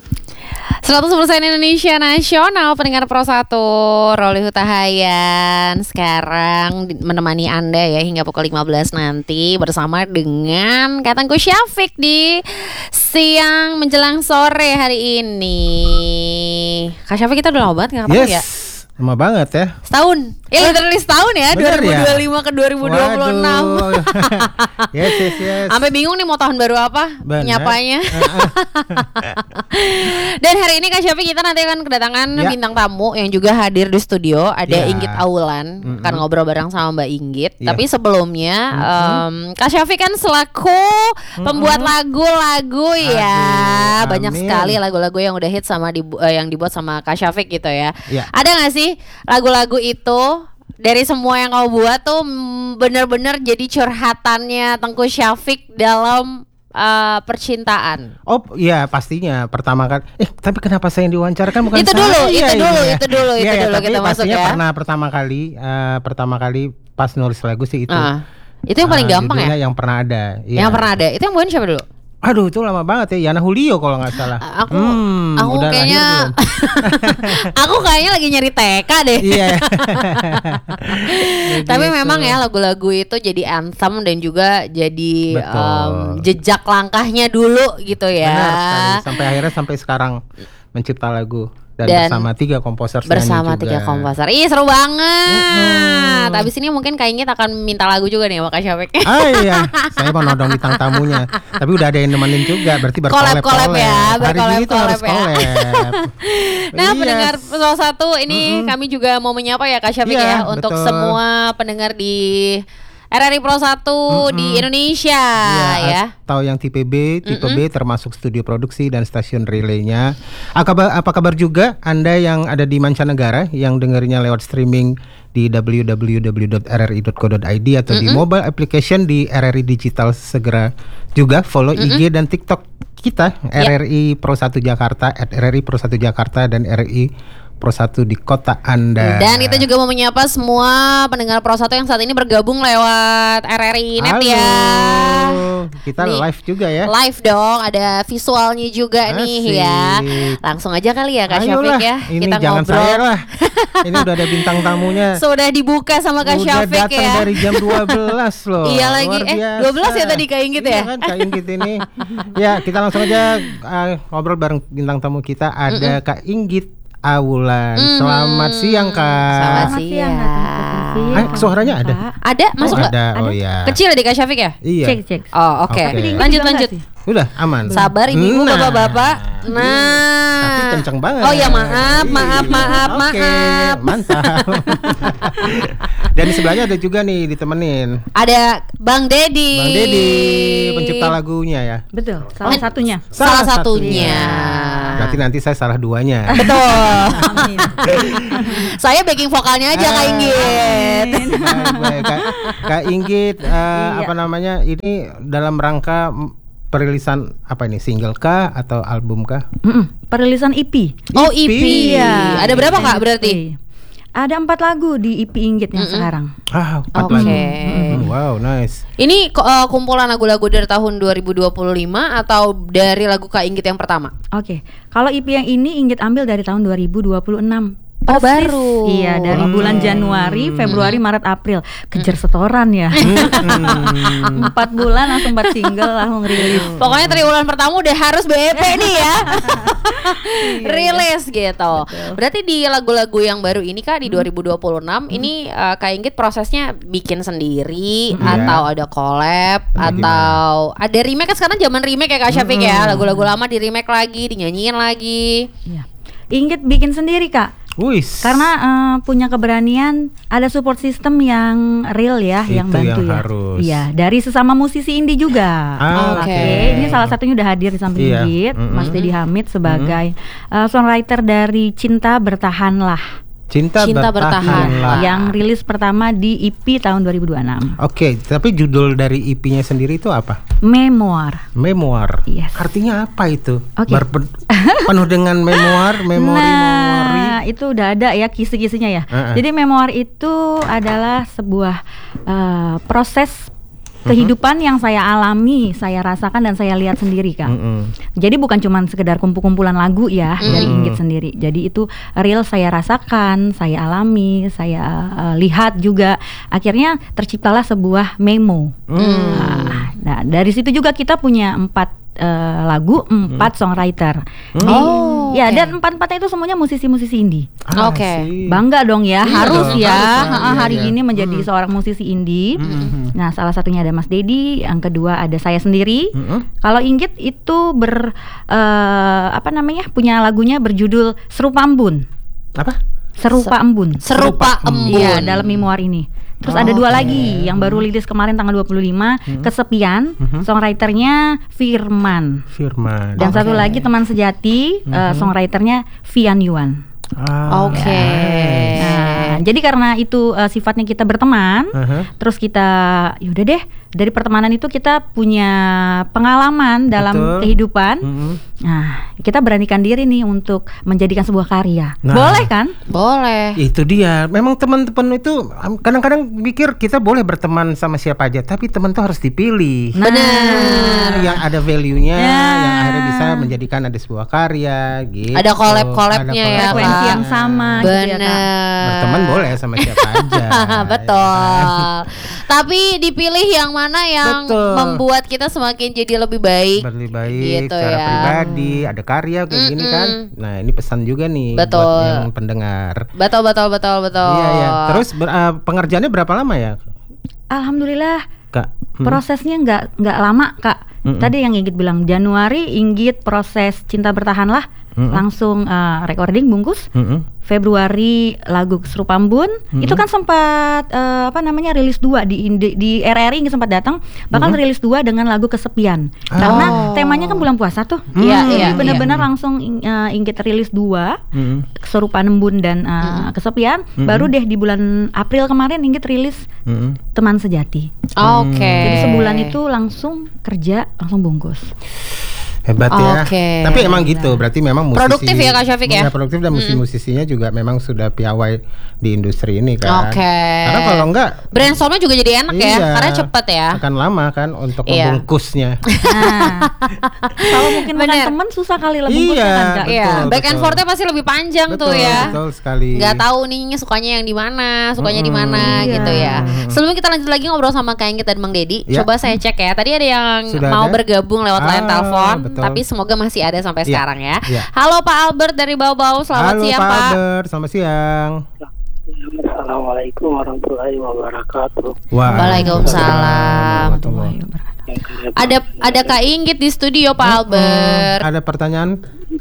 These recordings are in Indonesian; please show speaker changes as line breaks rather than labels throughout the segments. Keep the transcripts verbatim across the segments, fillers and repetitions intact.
seratus persen Indonesia Nasional, pendengar Pro satu, Roli Hutahayan sekarang menemani Anda ya hingga pukul lima belas nanti bersama dengan Katangku Syafiq di siang menjelang sore hari ini. Kak Syafiq, kita udah lama banget gak ketemu
yes.
ya?
Lama banget ya.
Setahun. Ya literally setahun ya.
Bener
dua ribu dua puluh lima
ya?
ke dua ribu dua puluh enam.
Yes yes yes.
Sampai bingung nih mau tahun baru apa
Bener.
nyapanya. Dan hari ini Kak Syafiq, kita nanti akan kedatangan
ya.
bintang tamu yang juga hadir di studio. Ada
ya.
Inggit Aulan.
Mm-mm.
Kan ngobrol bareng sama Mbak Inggit.
ya.
Tapi sebelumnya um, Kak Syafiq kan selaku
Mm-mm.
pembuat lagu-lagu ya.
Aduh,
Banyak
amin.
sekali lagu-lagu yang udah hit sama dibu- uh, yang dibuat sama Kak Syafiq gitu ya.
Ya.
Ada gak sih lagu-lagu itu dari semua yang kau buat tuh mm, bener-bener jadi curhatannya Tengku Syafiq dalam uh, percintaan?
Oh iya pastinya pertama kan. Eh tapi kenapa saya yang diwawancara kan bukan
Itu
saya?
dulu,
Iya,
itu
iya,
dulu,
iya.
itu dulu,
Iya,
itu
iya,
dulu
tapi
kita masuk
pastinya
ya.
pernah pertama kali uh, pertama kali pas nulis lagu sih itu.
Ah, itu yang paling
Uh,
gampang ya?
judulnya Yang Pernah Ada. Iya.
Yang pernah ada. Itu yang bawain siapa dulu?
Aduh itu lama banget ya, Yana Julio kalau nggak salah.
A- Aku
Hmm,
aku
udah lahir
kayaknya
belum?
aku kayaknya lagi nyari T K deh.
Iya.
Tapi
Begitu.
memang ya lagu-lagu itu jadi anthem dan juga jadi
Betul.
um, jejak langkahnya dulu gitu ya.
Benar sekali. Sampai akhirnya sampai sekarang mencipta lagu dan,
Dan
bersama tiga komposer
bersama
juga.
tiga komposer. Ih seru banget.
Mm-hmm.
Habis ini mungkin Kak Inggit akan minta lagu juga nih sama Kak Syafiq.
Ah iya, saya mau nodong bintang tamunya. Tapi udah ada yang nemenin juga, berarti berkolab
Collab-collab ya,
Hari ini tuh harus
berkolab-collab ya.
collab.
Nah
Iya.
pendengar salah satu ini
Mm-mm.
kami juga mau menyapa ya Kak Syafiq
Iya,
ya untuk
betul.
semua pendengar di R R I Pro satu
Mm-mm.
di Indonesia ya.
Atau yang tipe B, tipe
Mm-mm.
B termasuk studio produksi dan stasiun relaynya. Apa kabar, apa kabar juga Anda yang ada di mancanegara yang dengarnya lewat streaming di w w w dot r r i dot co dot i d atau di
Mm-mm.
mobile application di R R I Digital. Segera juga follow I G dan TikTok kita R R I Pro satu Jakarta at R R I Pro satu Jakarta dan R R I Pro satu di kota Anda.
Dan kita juga mau menyapa semua pendengar Pro satu yang saat ini bergabung lewat R R I Net
Halo.
ya.
Kita
Nih,
live juga ya.
Live dong, ada visualnya juga nih ya.
Asik.
Langsung aja kali ya Kak
Ayolah,
Syafiq ya.
ini
Kita
jangan
ngobrol.
saya lah. Ini udah ada bintang tamunya.
Sudah dibuka sama Kak
Udah
Syafiq
datang
ya.
dari jam dua belas loh.
Iya lagi.
Luar
Eh,
biasa.
dua belas ya tadi Kak Inggit ya?
Iya kan Kak Inggit ini. Ya kita langsung aja uh, ngobrol bareng bintang tamu kita. Ada Kak Inggit Aulan.
Mm.
Selamat siang Kak.
Selamat
Selamat siang,
siang.
Kak
Eh, suaranya ada?
Ada masuk
Oh,
nggak?
ada. Oh
Ada.
iya.
Kecil ya di Kak Syafiq ya?
Iya.
Cek cek.
Oh oke.
Oke.
Lanjut lanjut.
Udah aman.
Sabar ibu-ibu
Nah.
bapak-bapak. Nah.
Tapi kenceng banget.
Oh ya maaf, maaf, maaf,
Oke,
maaf.
mantap. Dan di sebelahnya ada juga nih ditemenin
Ada Bang Dedi.
Bang Dedi, pencipta lagunya ya.
Betul, salah
Oh.
satunya.
Salah satunya.
Berarti nanti saya salah duanya.
Betul.
Amin.
Saya backing vokalnya aja Kak Inggit.
Baik, baik. Kak, Kak Inggit, eh,
Iya.
apa namanya? Ini dalam rangka mm, perilisan apa ini? Single kah atau album kah?
Mm-mm, Perilisan E P.
Oh E P.
Iya.
Ada berapa Kak
E P.
berarti?
Ada empat lagu di E P Inggit yang
Mm-mm.
sekarang.
Ah, empat
Oke.
lagu. Hmm, wow, nice.
Ini ko- eh, kumpulan lagu-lagu dari tahun dua ribu dua puluh lima atau dari lagu Kak Inggit yang pertama?
Oke, kalau E P yang ini Inggit ambil dari tahun dua ribu dua puluh enam.
Oh, baru.
Iya, dari
Hmm.
bulan Januari, Februari, Maret, April. Kejar setoran ya.
Hmm.
Empat bulan langsung empat single langsung rilis.
Pokoknya triwulan pertama udah harus B E P nih ya. Rilis gitu. Berarti di lagu-lagu yang baru ini Kak di dua ribu dua puluh enam ini uh, Kak Inggit prosesnya bikin sendiri
Hmm.
atau ada collab
Atau
atau ada remake kan sekarang zaman remake ya Kak Syafiq ya.
Hmm.
Lagu-lagu lama di remake lagi, dinyanyiin lagi.
Iya. Inggit bikin sendiri Kak.
Wis.
Karena eh, punya keberanian, ada support system yang real ya,
Itu
yang bantu
yang
ya.
harus.
Iya, dari sesama musisi indie juga.
Ah,
Oke.
Oke, ini salah satunya udah hadir di samping
Iya.
Inggit,
Mm-mm.
Mas Dedi Hamid sebagai eh, songwriter dari Cinta Bertahanlah.
Cinta,
Cinta
Bertahanlah.
Bertahanlah.
Yang rilis pertama di E P tahun dua ribu dua puluh enam.
Oke, tapi judul dari E P-nya sendiri itu apa?
Memoir.
Memoir.
Yes.
Artinya apa itu?
Oke.
Berpe- penuh dengan memoir, memori, memori.
Nah, itu udah ada ya kisi-kisinya ya.
Uh-uh.
Jadi memoir itu adalah sebuah eh, proses kehidupan yang saya alami, saya rasakan dan saya lihat sendiri, Kak.
Mm-mm.
Jadi bukan cuma sekedar kumpul-kumpulan lagu ya
Mm.
dari Inggit sendiri. Jadi itu real saya rasakan, saya alami, saya uh, lihat juga. Akhirnya terciptalah sebuah memo. Nah, nah, dari situ juga kita punya empat uh, lagu, empat songwriter. Di-
Oh,
ya,
oke.
dan empat-empatnya itu semuanya musisi-musisi indie.
Ah,
Oke.
sih.
Bangga dong ya,
Iya
harus
dong,
ya
harus dong.
ha-ha,
Iya,
hari
iya.
ini menjadi seorang musisi indie. Nah, salah satunya ada Mas Dedi, yang kedua ada saya sendiri.
Mm-mm.
Kalau Inggit itu ber eh, apa namanya, punya lagunya berjudul Serupa Embun.
Apa?
Serupa Embun.
Serupa embun.
Iya, dalam memoir ini. Terus
Oh,
ada dua
oke.
lagi yang baru rilis kemarin tanggal dua puluh lima, Kesepian, songwriternya Firman.
Firman.
Dan satu lagi Teman Sejati, eh, songwriternya Vian Yuan.
Ah,
Oke.
Nah, jadi karena itu uh, sifatnya kita berteman,
Aha.
terus kita yaudah deh, dari pertemanan itu kita punya pengalaman dalam
Betul.
kehidupan.
Mm-mm.
Nah, kita beranikan diri nih untuk menjadikan sebuah karya.
Nah.
Boleh kan?
Boleh.
Itu dia. Memang teman-teman itu um, kadang-kadang mikir kita boleh berteman sama siapa aja, tapi teman tuh harus dipilih.
Nah.
Benar.
Yang ada value-nya,
Ya.
yang akhirnya bisa menjadikan ada sebuah karya gitu.
Ada collab-collabnya
Ada
ya,
collab.
Frekuensi
Kak.
yang sama gitu ya, Kak.
Bener.
Berteman boleh sama siapa aja.
Betul. Tapi dipilih yang mana yang
Betul.
membuat kita semakin jadi lebih baik.
Lebih baik
Gitu
secara
ya.
pribadi, ada karya kayak gini
Mm-mm.
kan. Nah, ini pesan juga nih
Betul.
buat yang pendengar.
Betul betul betul betul.
Iya ya. Terus ber- uh, pengerjaannya berapa lama ya,
Alhamdulillah
Kak? Hmm.
prosesnya nggak nggak lama, Kak.
Mm-mm.
Tadi yang Inggit bilang Januari Inggit proses Cinta Bertahanlah,
Mm-mm.
langsung uh, recording bungkus.
Mm-mm.
Februari lagu Serupa Embun,
Mm-mm.
itu kan sempat eh, apa namanya rilis dua di di, di R R I sempat datang, bahkan rilis dua dengan lagu Kesepian. Karena
Oh.
temanya kan bulan puasa tuh.
Iya,
Jadi
iya,
benar-benar langsung uh, Inggit rilis dua,
Mm-mm.
Serupa Embun dan uh, Kesepian. Baru deh di bulan April kemarin Inggit rilis
Mm-mm.
Teman Sejati.
Oke.
Jadi sebulan itu langsung kerja, langsung bungkus.
Hebat ya.
Oke.
Tapi emang gitu, berarti memang musisi
Produktif ya, Kak Syafiq ya?
Iya, produktif dan musisi-musisinya juga memang sudah piawai di industri ini kan.
Oke.
Karena kalau enggak
Brainstormnya juga jadi enak ya,
iya,
karena cepet ya.
akan lama kan untuk
Iya.
membungkusnya.
Nah, kalau mungkin makan
Bener.
teman susah kali lah bungkusnya
Iya,
kan, Kak.
betul,
Iya, back and
betul.
forth-nya pasti lebih panjang tuh
Betul,
ya.
betul sekali.
Nggak tahu nih sukanya yang di mana, sukanya di mana
Iya.
gitu ya. Sebelum kita lanjut lagi ngobrol sama Kak Inggit dan Bang Dedi,
Ya.
coba saya cek ya. Tadi ada yang
Sudah
mau
ada?
bergabung lewat line
Ah,
telepon,
betul.
tapi semoga masih ada sampai
Ya.
sekarang ya.
Ya.
Halo Pak Albert dari Bau-Bau, selamat
Halo
siang
Pak
Pak.
Albert, selamat siang.
Assalamualaikum warahmatullahi wabarakatuh.
Waalaikumsalam.
warahmatullahi
Yang
Ada ada Kak Inggit di studio Pak Albert.
Ada pertanyaan?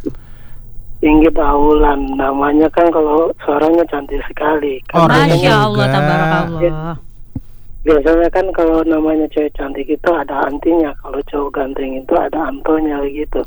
Inggit Aulan, namanya kan kalau suaranya cantik sekali. Kan
Orangnya
Masya Allah,
juga.
tabarakallah.
biasanya kan kalau namanya cewek cantik itu ada antinya, kalau cowok ganteng itu ada antonya gitu.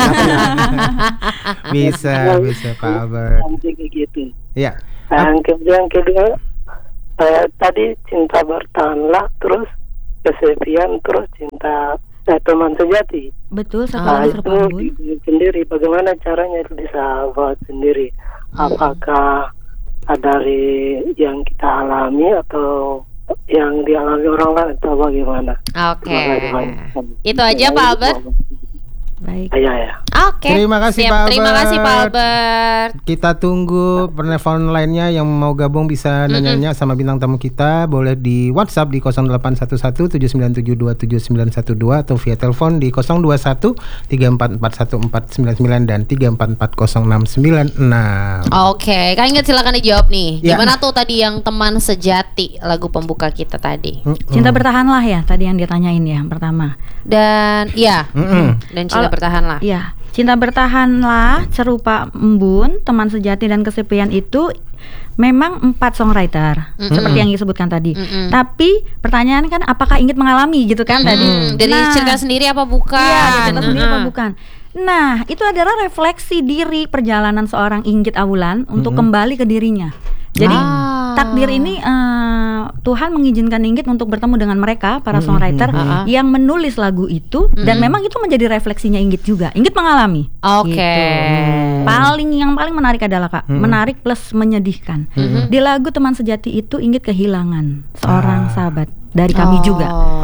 Bisa, bisa Pak Albert.
Cantik gitu.
Ya.
Nah, yang kedua, yang kedua saya tadi Cinta Bertahanlah, terus Kesepian, terus Cinta eh, Teman Sejati.
Betul, satu
Nah,
lagi
itu
Serupa Embun.
di- sendiri bagaimana caranya itu bisa buat sendiri? Apakah dari yang kita alami atau yang dialami orang lain atau bagaimana?
Oke.
Terima kasih banyak.
Itu aja Pak Albert.
Baik.
Iya ya.
Oke.
Terima kasih,
Siap.
Pak
Terima kasih Pak
Albert.
Albert.
Kita tunggu penelpon lainnya yang mau gabung bisa nanya-nanya sama bintang tamu kita. Boleh di WhatsApp di nol delapan satu satu tujuh sembilan tujuh dua tujuh sembilan satu dua atau via telepon di nol dua satu tiga empat empat satu empat sembilan sembilan dan tiga empat empat nol enam sembilan enam.
Oke, Kak Inggit silakan dijawab nih.
Ya.
Gimana tuh tadi yang Teman Sejati, lagu pembuka kita tadi?
Cinta Bertahanlah ya, tadi yang dia tanyain ya, yang pertama.
Dan iya,
Mm-mm.
dan Cinta
Kalau-
Bertahanlah.
Iya, Cinta Bertahanlah, Serupa Embun, Teman Sejati dan Kesepian itu memang empat songwriter,
Mm-mm.
seperti yang disebutkan tadi.
Mm-mm.
Tapi pertanyaan kan apakah Inggit mengalami gitu kan tadi?
Hmm, dari
Nah,
cerita sendiri apa bukan?
Iya, cerita sendiri apa
Heeh.
bukan? Nah, itu adalah refleksi diri perjalanan seorang Inggit Aulan untuk kembali ke dirinya. Jadi
Ah.
takdir ini eh, Tuhan mengizinkan Inggit untuk bertemu dengan mereka para songwriter
Mm-mm.
yang menulis lagu itu dan memang itu menjadi refleksinya Inggit juga. Inggit mengalami.
Oke.
Gitu. Paling yang paling menarik adalah Kak, menarik plus menyedihkan. Di lagu Teman Sejati itu Inggit kehilangan seorang sahabat dari kami
Oh.
juga.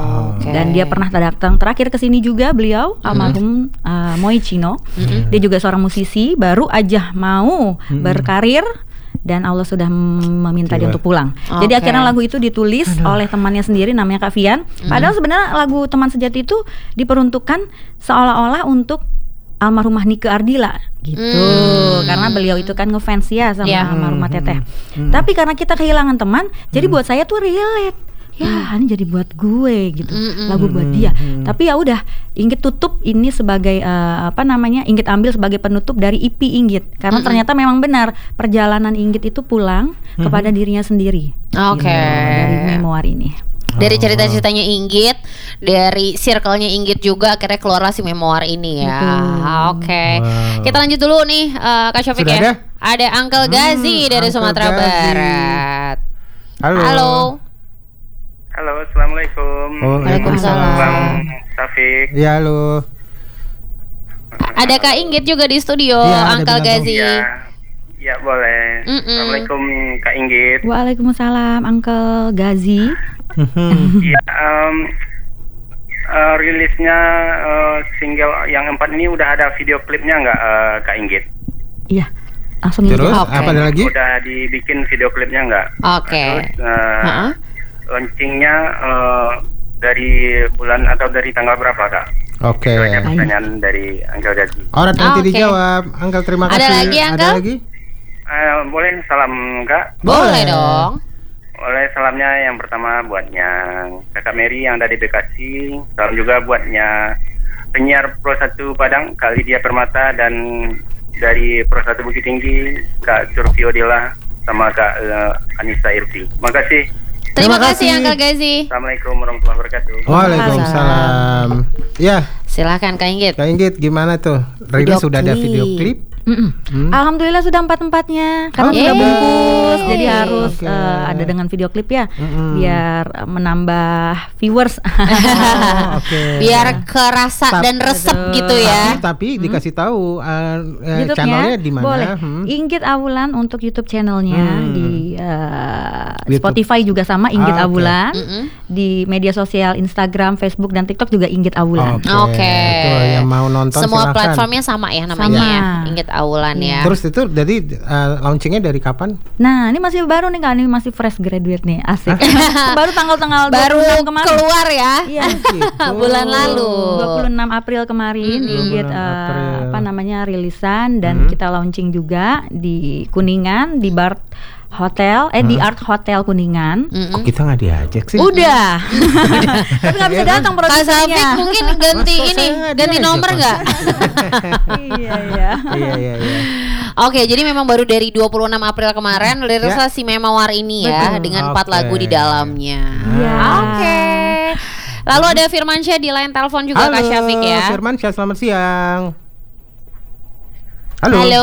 Oke.
Dan dia pernah datang terakhir ke sini juga beliau almarhum uh, Moi Chino.
Mm-mm.
Dia juga seorang musisi, baru aja mau berkarir dan Allah sudah meminta dia
Gila.
untuk pulang. Jadi
Oke.
akhirnya lagu itu ditulis oleh temannya sendiri namanya Kak Fian. Padahal sebenarnya lagu Teman Sejati itu diperuntukkan seolah-olah untuk almarhumah Nike Ardila gitu.
Hmm.
Karena beliau itu kan ngefans ya sama
Iya.
almarhumah Teteh.
Hmm.
Tapi karena kita kehilangan teman, jadi buat saya tuh relate. Ya, ini jadi buat gue gitu.
Mm-mm.
Lagu buat dia. Tapi ya udah, Inggit tutup ini sebagai eh, apa namanya? Inggit ambil sebagai penutup dari I P Inggit. Karena
Mm-mm.
ternyata memang benar perjalanan Inggit itu pulang kepada dirinya sendiri.
Oke.
Gitu, dari memoir ini.
Dari cerita-ceritanya Inggit, dari circle-nya Inggit juga akhirnya keluar si memoir ini ya.
Betul.
Oke.
Wow.
Kita lanjut dulu nih eh, Kak Syafiq
Sudah
ya.
ada?
Ada Uncle Gazi
Hmm,
dari
Uncle
Sumatera
Gazi.
Barat.
Halo.
Halo.
Halo, assalamualaikum.
Waalaikumsalam.
Bang Taufik.
Ya, halo.
Ada Kak Inggit juga di studio,
Iya, ada
Uncle
bintang
Gazi.
Ya, ya boleh.
Mm-mm.
Assalamualaikum Kak Inggit.
Waalaikumsalam Uncle Gazi.
Iya, em, eh, rilisnya eh, single yang empat ini udah ada video klipnya nggak eh, Kak Inggit?
Iya. Langsung
Terus
aja.
Oke.
apa ada lagi?
Udah dibikin video klipnya nggak?
Oke.
Terus eh,
Ha-ha.
launchingnya eh, dari bulan atau dari tanggal berapa Kak?
Oke.
Itu aja pertanyaan dari Uncle Gazi.
Alright, nanti
Oke.
dijawab. Uncle, terima
Ada
kasih.
lagi, Uncle?
Ada lagi?
Eh, boleh salam Kak?
Boleh
Boleh.
dong.
Oleh salamnya yang pertama buatnya Kakak Mary yang ada di Bekasi. Salam juga buatnya penyiar Pro satu Padang Kak Lydia Permata, dan dari Pro satu Bukit Tinggi Kak Survio Dila sama Kak uh, Anissa Irfi. Terima kasih.
Terima,
Terima
kasih
kasih.
Uncle Gazi.
Assalamualaikum warahmatullahi wabarakatuh.
Waalaikumsalam. Ya,
Silahkan Kak Inggit.
Kak Inggit gimana tuh?
Video
Rilis sudah ada
klip.
video klip?
Mm-mm.
Hmm.
Alhamdulillah sudah empat-empatnya karena
Oh,
sudah
yeay.
bungkus, jadi harus
Oke.
eh, ada dengan video klip ya,
Mm-mm.
biar eh, menambah viewers.
Oh, oke.
Biar kerasa
Tap-
dan resep
Betul.
gitu ya.
Tapi, tapi dikasih tahu uh, uh,
YouTube-nya
channelnya di mana?
boleh.
Hmm.
Inggit Awulan untuk YouTube channelnya
Hmm.
di eh,
YouTube.
Spotify juga sama Inggit
Ah, oke.
Awulan.
Mm-mm.
Di media sosial Instagram, Facebook dan TikTok juga Inggit Awulan.
Oke.
Oke.
Tuh, yang mau nonton
Semua
silakan.
platformnya sama ya namanya
Sama.
ya. Inggit Awulan ya.
Terus itu jadi uh, launchingnya dari kapan?
Nah, ini masih baru nih Kak, ini masih fresh graduate nih, asik. Baru tanggal-tanggal
Baru
dua puluh enam kemarin.
keluar ya.
Iya.
Gitu.
Bulan lalu.
dua puluh enam April kemarin
Mm-mm.
Inggit
dua puluh enam
eh,
April.
apa namanya rilisan dan
Mhm.
kita launching juga di Kuningan di Bar Hotel eh di Art Hotel Kuningan.
Mm-mm.
Kok kita nggak diajak sih?
Udah. Tapi nggak bisa
Iya kan?
datang
Kak Safik
produsernya.
mungkin ganti
Mas, kok
ini,
saya nggak
ganti
diajak,
nomor
Mas?
nggak?
Iya iya.
Iya iya iya.
Oke, jadi memang baru dari dua puluh enam April kemarin rilislah si memoir ini ya
Betul.
dengan empat
Oke.
lagu di dalamnya.
Iya.
Oke. Lalu ada Firmansyah di line telepon juga
Halo,
Kak Syafiq ya.
Firmansyah, selamat siang. Halo.
Halo.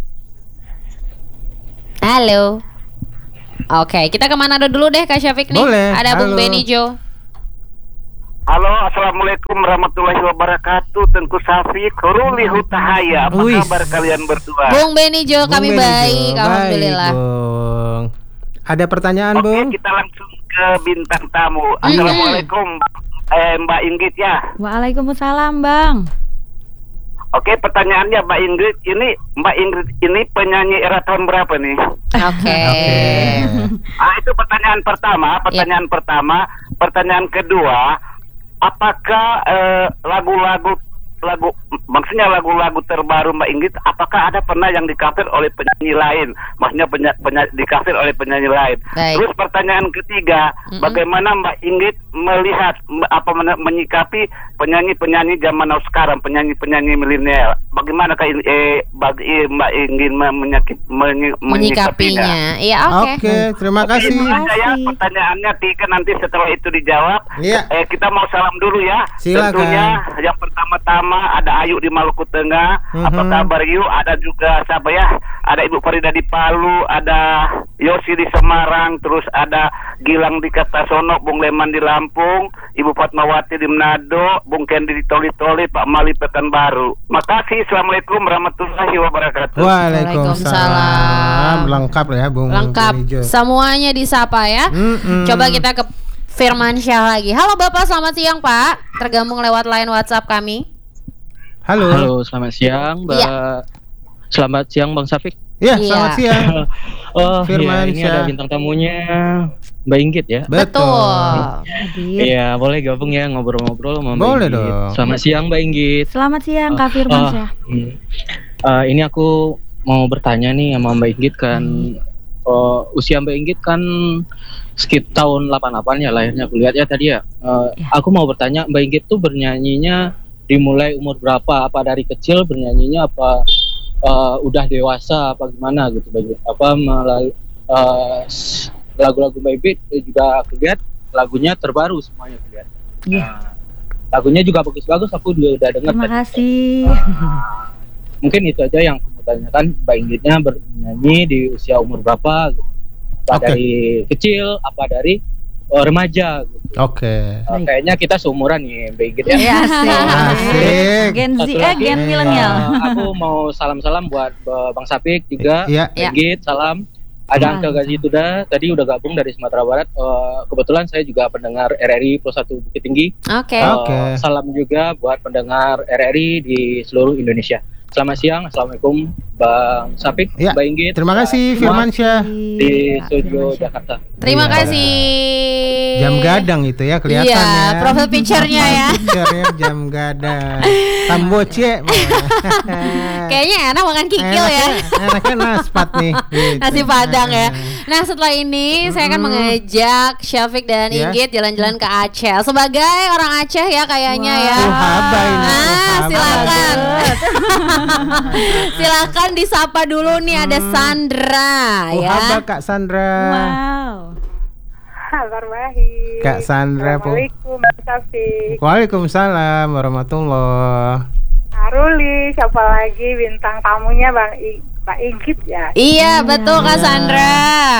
Halo. Oke, kita kemana dulu deh Kak Syafiq nih?
Boleh,
Ada Bung
halo.
Benny Jo.
Halo, assalamualaikum warahmatullahi wabarakatuh. Tengku Safik, Ruli Hutahaya. Apa
Wih.
kabar kalian berdua?
Bung Benny Jo,
Bung
kami
Benny
baik,
Jo.
alhamdulillah.
Baik, Bung. Ada pertanyaan,
Oke,
Bung?
kita langsung ke bintang tamu. Assalamualaikum, eh, Mbak Inggit ya.
Waalaikumsalam Bang.
Oke, pertanyaannya Mbak Ingrid, ini Mbak Ingrid ini penyanyi era tahun berapa nih?
Oke.
Oke.
Ah, itu pertanyaan pertama. Pertanyaan pertama. Pertanyaan kedua, apakah eh, lagu-lagu lagu maksudnya lagu-lagu terbaru Mbak Ingrid, apakah ada pernah yang di-cover oleh penyanyi lain? Maksudnya penya, penya, di-cover oleh penyanyi lain.
Baik.
Terus pertanyaan ketiga,
Mm-mm.
bagaimana Mbak Ingrid melihat m- apa men- menyikapi penyanyi-penyanyi zaman now sekarang, penyanyi-penyanyi milenial? Bagaimana kayak eh, bagi eh, Mbak Ingrid me- menyakit, menyi-
Menyikapinya.
menyikapinya?
Iya, oke.
Oke, terima
Oke,
kasih.
itu saja ya
kasih.
pertanyaannya tiga, nanti setelah itu dijawab.
Iya.
Eh, kita mau salam dulu ya.
Silakan.
Tentunya yang pertama-tama ada Ayu di Maluku Tengah. Apa
Mhm.
kabar Yu? Ada juga siapa ya? Ada Ibu Farida di Palu, ada Yosi di Semarang, terus ada Gilang di Kertasono, Bung Leman di Lampung, Ibu Fatmawati di Manado, Bung Kendi di Toli-Toli, Pak Mali Pekanbaru. Makasih. Assalamualaikum warahmatullahi wabarakatuh.
Waalaikumsalam. Lengkap ya, Bung
Lengkap.
Benny Jo.
Semuanya disapa ya.
Mm-mm.
Coba kita ke Firmansyah lagi. Halo Bapak, selamat siang Pak. Tergabung lewat line WhatsApp kami.
Halo.
Halo, selamat siang Mbak.
Iya.
Selamat siang Bang Safik.
Ya,
Iya.
selamat siang.
Oh,
Firman
iya, ini
Syah.
ada bintang tamunya Mbak Inggit ya.
Betul.
Hadir.
Iya, boleh gabung ya ngobrol-ngobrol sama Mbak
Boleh
Inggit.
dong.
Selamat siang Mbak Inggit.
Selamat siang Kak
Oh,
Firmansyah.
hmm. Eh, ini aku mau bertanya nih sama Mbak Inggit kan. eh, usia Mbak Inggit kan sekitar tahun delapan puluh delapan ya lahirnya aku lihat ya tadi ya. Eh,
Ya.
Aku mau bertanya Mbak Inggit tuh bernyanyinya dimulai umur berapa? Apa dari kecil bernyanyinya apa eh, udah dewasa apa gimana gitu Mbak Inggit? Apa melalui eh, s- lagu-lagu Mbak Inggit juga aku lihat lagunya terbaru semuanya aku lihat.
Iya.
Nah, lagunya juga bagus-bagus aku juga udah dengar.
Terima
tadi.
kasih.
Ah, mungkin itu aja yang aku mau tanyakan Mbak Inggitnya bernyanyi di usia umur berapa gitu. Apa
Oke.
dari kecil apa dari eh, remaja gitu.
Oke.
Eh,
Baik.
kayaknya kita seumuran nih Mbak Inggit ya.
Iya sih.
Asik.
Gen Z,
Satu
eh
lagi,
Gen milenial.
eh, aku mau salam-salam buat eh, Bang Sapik juga.
Iya.
Iya.
Mbak Inggit, salam. Ada
Salam.
Angka Gazi Tuda, tadi udah gabung dari Sumatera Barat. Eh, kebetulan saya juga pendengar R R I Pro satu Bukit Tinggi.
Oke.
Eh,
Oke.
Salam juga buat pendengar R R I di seluruh Indonesia. Selamat siang, assalamualaikum Bang Sapik,
Ya,
Mbak Inggit.
Terima kasih
Semua
Firmansyah.
di
Kak
studio
Firmansyah.
Jakarta.
Terima
Iya.
kasih.
Jam gadang itu ya kelihatan
Iya,
ya.
profile picture-nya ya.
Picture-nya jam gadang. Tamboce.
Kayaknya enak makan kikil ya.
Enaknya naspat nih. Gitu.
Nasi Padang ya. Nah setelah ini saya akan mengajak Syafiq dan
Ya.
Inggit jalan-jalan ke Aceh. Sebagai orang Aceh ya kayaknya ya.
Tuh haba ini.
Nah
Tuh
silakan.
haba.
Silakan disapa dulu nih ada Sandra
Oh,
ya.
haba Kak Sandra.
Wow.
Kabar baik.
Kak Sandra, Bu.
Assalamualaikum, Mas Taufik.
Waalaikumsalam warahmatullah.
Aruli, siapa lagi bintang tamunya Bang I, Mbak Inggit ya?
Iya betul Kak Sandra.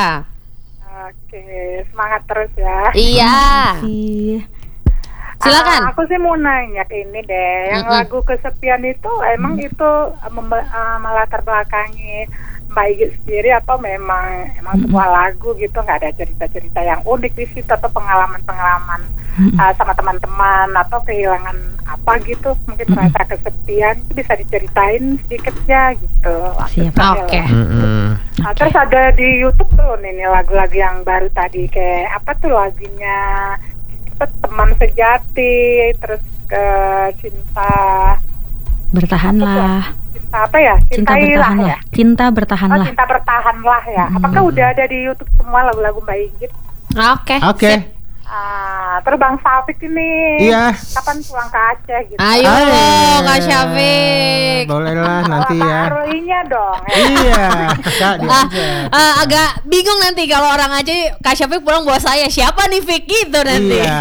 Oke, semangat terus ya.
Iya.
Iya.
Silakan.
Ah, aku sih mau nanya ke ini deh, yang
Mm-mm.
lagu Kesepian itu emang itu uh, membe- uh, melatar belakangi Mbak Inggit sendiri atau memang emang sebuah lagu gitu, nggak ada cerita-cerita yang unik di situ atau pengalaman-pengalaman uh, sama teman-teman atau kehilangan apa gitu, mungkin merasa kesepian itu bisa diceritain sedikit ya gitu.
Siap.
Oke.
Mm-mm.
Nah, terus ada di YouTube tuh nih, nih lagu-lagu yang baru tadi kayak apa tuh lagunya apa, Teman Sejati, terus ke Cinta
Bertahanlah.
Cinta apa ya?
Cinta
Cintailah
bertahanlah.
ya.
Cinta
Oh,
bertahanlah.
Cinta Bertahanlah ya. Apakah udah ada di YouTube semua lagu-lagu Mbak Inggit?
Oke.
Oke.
sip.
Ah, terus Bang Safik ini
Iya.
kapan pulang ke Aceh gitu?
Ayo
Ayo.
Kak Syafiq.
Bolehlah nanti ya.
Arlinya dong. Ya.
Iya, Kak
Ah,
diajak.
ah, agak bingung nanti kalau orang aja Kak Syafiq pulang bawa saya. Siapa nih Fik gitu nanti.
Iya.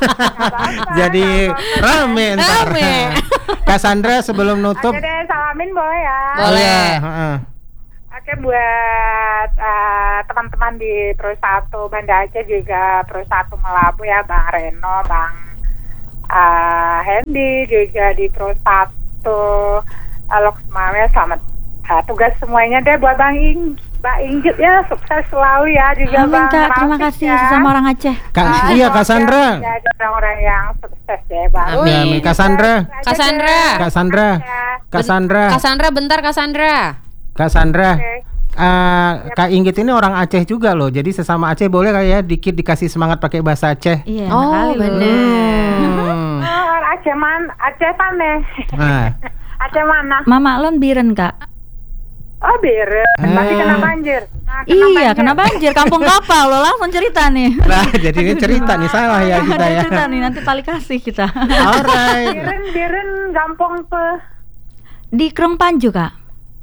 Jadi rame ntar.
Rame.
Kak Sandra sebelum nutup.
Oke deh, salamin boleh ya.
Boleh.
Iya, heeh.
Oke, buat uh, teman-teman di Pro satu Banda Aceh juga Pro satu Melabu ya, Bang Reno, Bang uh, Hendy juga di Pro satu uh, Loksmawe. Selamat uh, tugas semuanya deh buat Bang Ing, Mbak Inggit ya, sukses selalu ya juga
Amin
Bang
Kak, terima
Rafiq
kasih
ya.
sesama orang Aceh.
Kak,
Ah,
iya Kak
semoga
Sandra.
Jadi orang-orang yang sukses deh, Bang.
Amin.
Ya, amin. Kak Sandra.
Kak Sandra.
Kak Sandra. Kak Sandra.
Kak Sandra bentar Kak Sandra.
Kak Sandra.
Oke.
Eh, Kak Inggit ini orang Aceh juga loh. Jadi sesama Aceh boleh kali ya dikit dikasih semangat pakai bahasa Aceh.
Iya, enak
Oh
kali loh.
bener.
Hmm.
Oh, orang Aceh man, Aceh mana?
Nah,
Aceh mana?
Mama Lon biren Kak.
Oh, biren. Tapi
Eh.
kena banjir. Nah,
Iya, kena banjir kampung kapal lo langsung cerita nih.
nah jadi ini cerita nih salah ya kita
Ada
ya.
cerita nih, nanti tali kasih kita.
Alright.
Biren, biren gampang tuh.
Di Krung Panju Kak.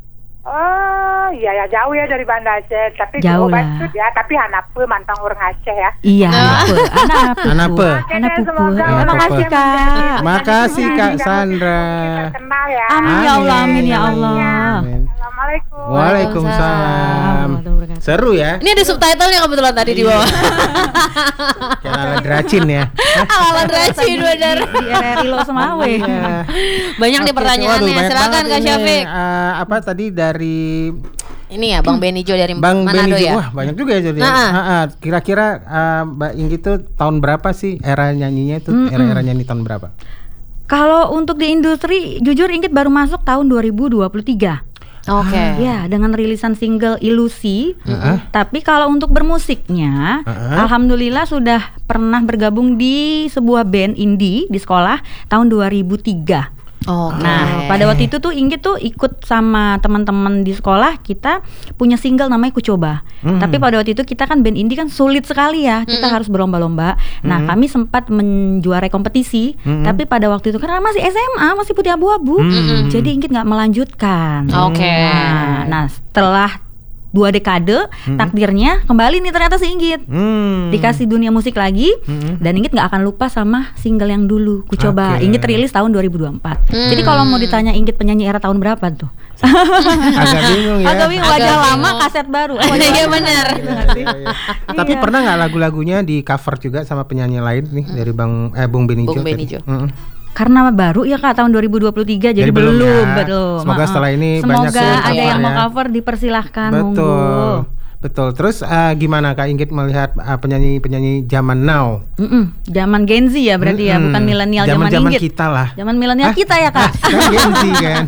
Oh, iya ya jauh ya dari Banda Aceh. Tapi
Jauh
obat
lah.
tuh ya. Tapi hanape mantang orang Aceh ya.
Iya, apa? Anak pupu.
Anape.
Anak
Oke,
pupu.
semoga
Terima
Anak
kasih
pupu.
Kak.
Makasih Kak Sandra.
Terkenal ya.
Amin ya Allah, amin ya
Amin.
Allah.
Amin.
Assalamualaikum.
Waalaikumsalam. Seru ya.
Ini ada subtitlenya kebetulan tadi di bawah.
Kayak ala dracin ya.
Ala Dracin bener.
Di R R I lo Semawe.
Iya.
Banyak nih
Oke,
pertanyaannya.
waduh, banyak
Silakan
banget
Kak
ini.
Syafiq.
Eh, apa tadi dari
ini ya Bang Benijo dari
Bang
Manado
Benijo,
ya.
wah banyak juga ya jadi.
Nah,
Ha-ha. Kira-kira uh, Mbak Inggi tuh tahun berapa sih era nyanyinya itu?
Mm-mm.
Era-era nyanyi tahun berapa?
Kalau untuk di industri, jujur Inggit baru masuk tahun dua ribu dua puluh tiga.
Oke.
Ya, dengan rilisan single Ilusi.
Heeh.
Tapi kalau untuk bermusiknya,
Uh-uh.
alhamdulillah sudah pernah bergabung di sebuah band indie di sekolah tahun dua ribu tiga.
Oke.
Nah, pada waktu itu tuh Inggit tuh ikut sama teman-teman di sekolah, kita punya single namanya Ku Coba.
Hmm.
Tapi pada waktu itu kita kan band indie kan sulit sekali ya, kita
Mm-mm.
harus berlomba-lomba. Nah,
Hmm.
kami sempat menjuarai kompetisi,
Hmm.
tapi pada waktu itu karena masih S M A, masih putih abu-abu,
Hmm.
jadi Inggit nggak melanjutkan.
Oke.
Nah, nah, setelah dua dekade, takdirnya kembali nih ternyata si Inggit.
Hmm.
Dikasih dunia musik lagi,
Hmm.
dan Inggit nggak akan lupa sama single yang dulu Ku Coba.
Oke.
Inggit rilis tahun dua ribu dua puluh empat.
Hmm.
Jadi kalau mau ditanya Inggit penyanyi era tahun berapa tuh?
Agak bingung ya.
Agak bingung,
Agak
wajah
bingung.
lama kaset baru. Oh,
Iya,
wajah lama.
benar.
Gitu nggak sih?
Iya, iya. Tapi
Iya.
pernah nggak lagu-lagunya di cover juga sama penyanyi lain nih dari Bang eh Bung Benijo?
Bung
tadi?
Benijo.
Mm-mm.
Karena baru ya Kak tahun dua ribu dua puluh tiga, jadi,
Jadi belum
belum,
ya.
belum.
Semoga
Heeh.
setelah ini
Semoga
banyak yang
ada yang
cover
mau
ya.
cover dipersilahkan,
Betul.
monggo.
Betul. Terus uh, gimana Kak Inggit melihat uh, penyanyi-penyanyi zaman now?
Mm-mm, zaman Gen Z ya berarti ya,
Mm-mm.
bukan milenial zaman
Zaman-zaman
Inggit.
kita lah.
Zaman milenial
Hah?
kita ya Kak.
Kan Gen Z kan.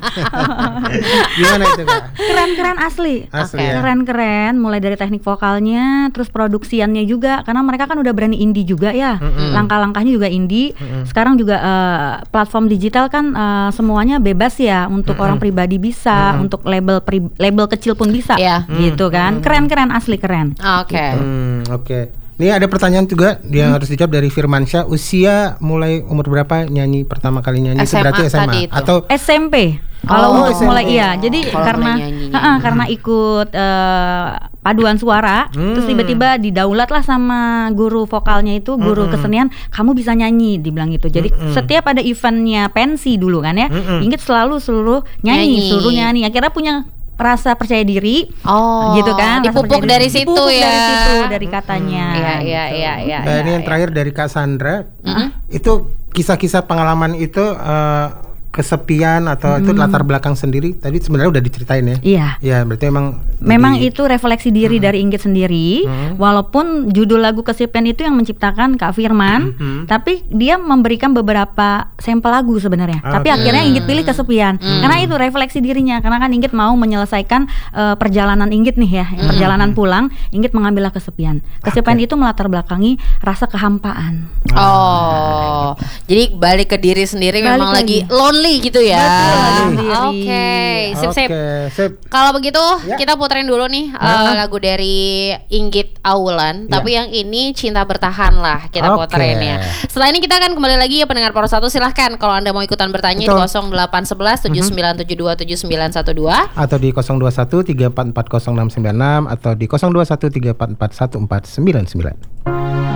Gimana itu Kak?
Keren-keren asli.
Asli
Oke.
ya.
Keren-keren, mulai dari teknik vokalnya, terus produksiannya juga, karena mereka kan udah berani indie juga ya.
Mm-mm.
Langkah-langkahnya juga indie.
Mm-mm.
Sekarang juga eh, platform digital kan eh, semuanya bebas ya, untuk
Mm-mm.
orang pribadi bisa,
Mm-mm.
untuk label pri- label kecil pun bisa.
Iya.
Gitu kan. Keren-keren asli keren.
Oke.
Hmm, oke. Ini ada pertanyaan juga yang harus dijawab dari Firmansyah. Usia mulai umur berapa nyanyi pertama kali nyanyi
S M A
itu berarti S M A
tadi itu.
atau
S M P. Kalau
Oh,
untuk
S M P.
mulai iya, jadi
Kalau
karena
mulai nyanyi-nyanyi.
ha-ha, karena ikut eh, paduan suara,
Hmm.
terus tiba-tiba didaulat lah sama guru vokalnya itu, guru
Mm-mm.
kesenian, kamu bisa nyanyi, dibilang gitu. Jadi
Mm-mm.
setiap ada eventnya pensi dulu kan ya,
Mm-mm.
Inggit selalu suruh nyanyi,
Nyanyi.
suruh nyanyi. Akhirnya punya rasa percaya diri.
Oh,
Gitu kan, rasa
dipupuk
percaya
dari
diri.
situ
Dipupuk
ya.
dari situ, dari katanya.
Iya, iya,
gitu.
iya, iya.
Nah, ini
iya,
yang
iya.
terakhir dari Kak Sandra.
Mm-mm.
Itu kisah-kisah pengalaman itu eh, kesepian atau itu latar belakang sendiri tadi sebenarnya udah diceritain ya.
Iya.
Ya, berarti emang
Memang
jadi-
itu refleksi diri dari Inggit sendiri.
Hmm.
Walaupun judul lagu Kesepian itu yang menciptakan Kak Firman,
Hmm.
tapi dia memberikan beberapa sampel lagu sebenarnya. Tapi
Oke.
akhirnya Inggit pilih Kesepian. Karena itu refleksi dirinya. Karena kan Inggit mau menyelesaikan eh, perjalanan Inggit nih ya, yang perjalanan pulang, Inggit mengambillah kesepian. Kesepian
Oke.
itu melatar belakangi rasa kehampaan.
Oh, jadi balik ke diri sendiri
Balik
memang lagi
lagi.
lonely gitu ya.
Betul, lagi
Oke,
sendiri.
sip sip.
Oke, sip.
Kalau begitu
Ya.
kita puterin dulu nih eh,
Nah.
lagu dari Inggit Aulan,
Ya.
tapi yang ini Cinta Bertahan lah kita
Oke.
puterin ya. Setelah ini kita akan kembali lagi ya pendengar Poros satu, silahkan kalau Anda mau ikutan bertanya
Betul.
di nol delapan satu satu tujuh sembilan tujuh dua tujuh sembilan satu dua.
Atau di nol dua satu tiga empat empat nol enam sembilan enam atau di nol dua satu tiga empat empat satu empat sembilan sembilan.